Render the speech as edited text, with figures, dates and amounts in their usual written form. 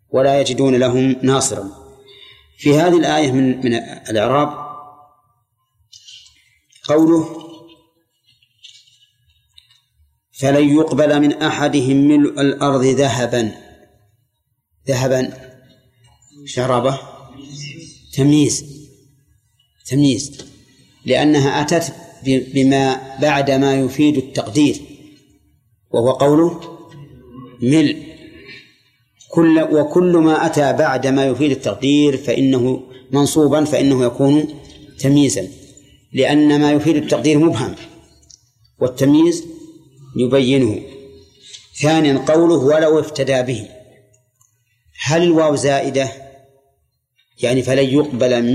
ولا يجدون لهم ناصرا. في هذه الآية من الإعراب قوله فلن يقبل من أحدهم ملء الأرض ذهبا شربه تمييز لأنها أتت بما بعد ما يفيد التقدير، وهو قوله ملء. وكل ما أتى بعد ما يفيد التقدير فإنه منصوبا فإنه يكون تمييزا، لأن ما يفيد التقدير مبهم والتمييز يبينه. ثانيا قوله ولو افتدى به، هل الواو زائدة يعني فلن يقبل